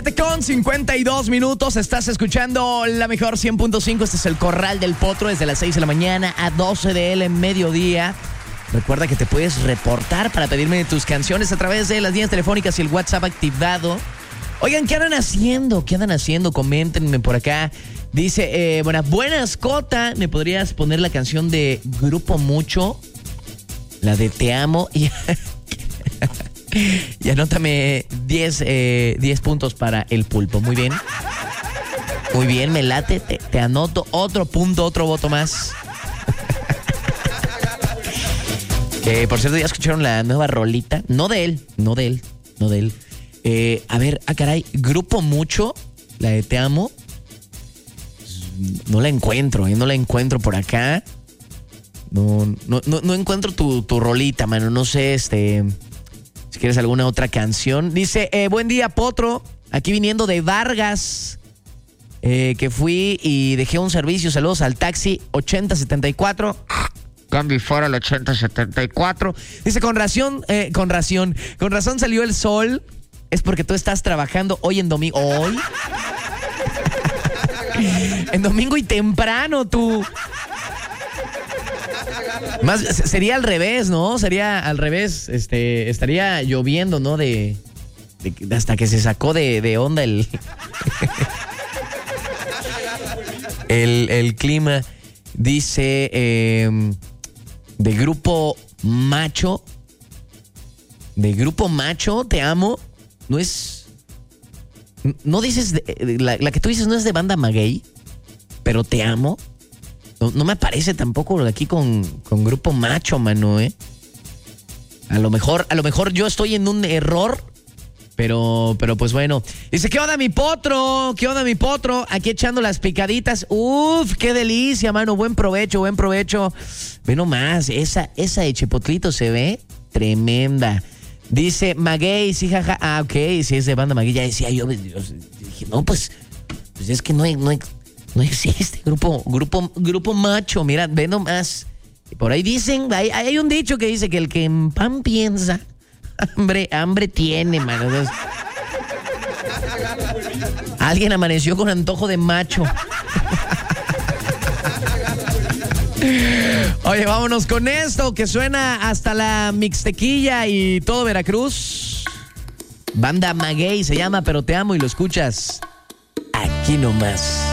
Con 52 minutos estás escuchando la mejor 100.5. Este es el Corral del Potro desde las 6 de la mañana a 12 del mediodía. Recuerda que te puedes reportar para pedirme tus canciones a través de las líneas telefónicas y el WhatsApp activado. Oigan, ¿qué andan haciendo? ¿Qué andan haciendo? Coméntenme por acá. Dice, buenas, Cota. ¿Me podrías poner la canción de Grupo Mucho? La de Te Amo. Y anótame 10 puntos para el pulpo. Muy bien. Muy bien, me late. Te anoto otro punto, otro voto más. Por cierto, ¿ya escucharon la nueva rolita? No de él. A ver, caray, Grupo Mucho, la de Te Amo. No la encuentro por acá. No encuentro tu rolita, mano. No sé, si quieres alguna otra canción. Dice, buen día, Potro. Aquí viniendo de Vargas, que fui y dejé un servicio. Saludos al taxi 8074. Cambio fuera el 8074. Dice, con razón salió el sol. Es porque tú estás trabajando hoy en domingo. ¿Hoy? En domingo y temprano, tú. Más sería al revés, ¿no? Sería al revés. Estaría lloviendo, ¿no? Hasta que se sacó de onda el clima. Dice de Grupo Macho. De Grupo Macho, Te Amo. No es. No dices. La que tú dices no es de Banda Maguey. Pero Te Amo. No me aparece tampoco aquí con Grupo Macho, mano, ¿eh? A lo mejor yo estoy en un error, pero pues bueno. Dice, ¿qué onda, mi potro? Aquí echando las picaditas. Uf, qué delicia, mano. Buen provecho. Ve nomás, esa de Chipotlito se ve tremenda. Dice, Maguey, sí, jaja. Ah, ok, sí es de Banda Maguey. Ya decía yo dije, no, pues es que no existe grupo macho. Mira, ve nomás. Por ahí dicen, hay un dicho que dice que el que en pan piensa, hambre tiene, mano. Entonces, alguien amaneció con antojo de macho. Oye, vámonos con esto que suena hasta la Mixtequilla y todo Veracruz. Banda Maguey se llama, pero Te Amo, y lo escuchas aquí nomás.